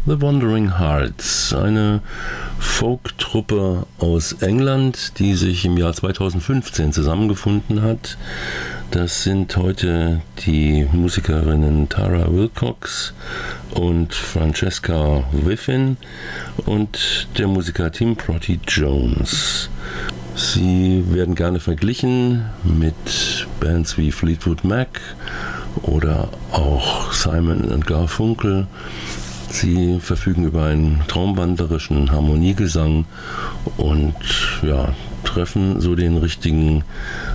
The Wandering Hearts, eine Folk-Truppe aus England, die sich im Jahr 2015 zusammengefunden hat. Das sind heute die Musikerinnen Tara Wilcox und Francesca Whiffin und der Musiker Tim Proty Jones. Sie werden gerne verglichen mit Bands wie Fleetwood Mac oder auch Simon & Garfunkel. Sie verfügen über einen traumwandlerischen Harmoniegesang und treffen so den richtigen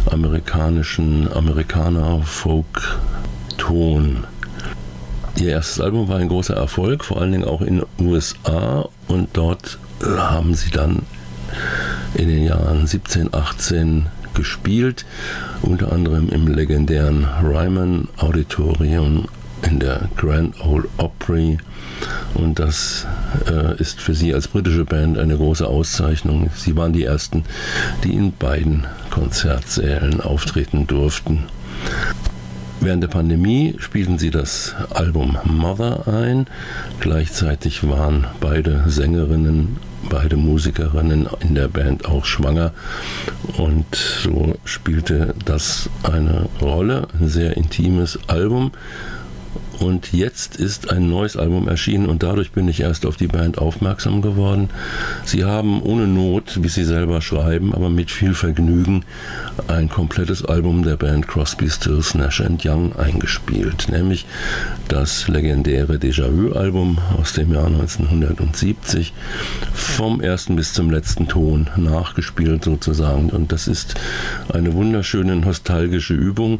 Amerikaner-Folk-Ton. Ihr erstes Album war ein großer Erfolg, vor allen Dingen auch in den USA, und dort haben sie dann in den Jahren 17, 18 gespielt, unter anderem im legendären Ryman Auditorium in der Grand Ole Opry, und das ist für sie als britische Band eine große Auszeichnung. Sie waren die ersten, die in beiden Konzertsälen auftreten durften. Während der Pandemie spielten sie das Album Mother ein. Gleichzeitig waren beide Sängerinnen, beide Musikerinnen in der Band auch schwanger, und so spielte das eine Rolle, ein sehr intimes Album. Und jetzt ist ein neues Album erschienen, und dadurch bin ich erst auf die Band aufmerksam geworden. Sie haben ohne Not, wie sie selber schreiben, aber mit viel Vergnügen ein komplettes Album der Band Crosby, Stills, Nash & Young eingespielt, nämlich das legendäre Déjà-vu-Album aus dem Jahr 1970, vom ersten bis zum letzten Ton nachgespielt sozusagen. Und das ist eine wunderschöne nostalgische Übung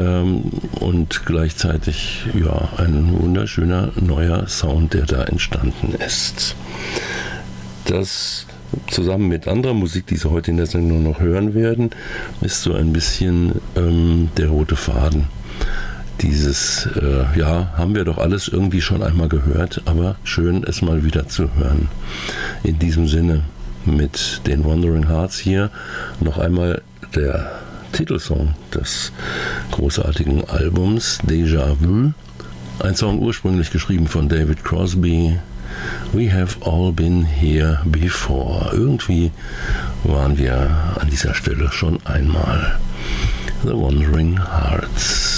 und gleichzeitig ein wunderschöner neuer Sound, der da entstanden ist. Das zusammen mit anderer Musik, die Sie heute in der Sendung noch hören werden, ist so ein bisschen der rote Faden. Dieses, haben wir doch alles irgendwie schon einmal gehört, aber schön, es mal wieder zu hören. In diesem Sinne, mit den Wandering Hearts hier noch einmal der Titelsong des großartigen Albums Déjà-vu. Ein Song ursprünglich geschrieben von David Crosby. We have all been here before. Irgendwie waren wir an dieser Stelle schon einmal. The Wandering Hearts.